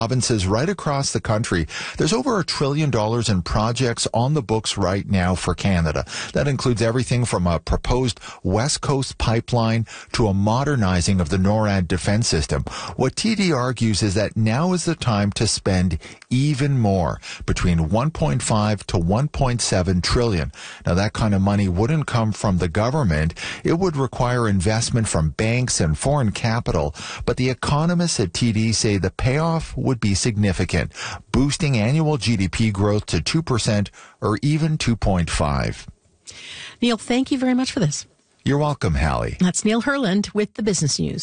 provinces right across the country. There's over $1 trillion in projects on the books right now for Canada. That includes everything from a proposed West Coast pipeline to a modernizing of the NORAD defense system. What TD argues is that now is the time to spend even more, between 1.5 to 1.7 trillion. Now, that kind of money wouldn't come from the government. It would require investment from banks and foreign capital. But the economists at TD say the payoff would be significant, boosting annual GDP growth to 2% or even 2.5. Neil, thank you very much for this. You're welcome, Hallie. That's Neil Herland with the Business News.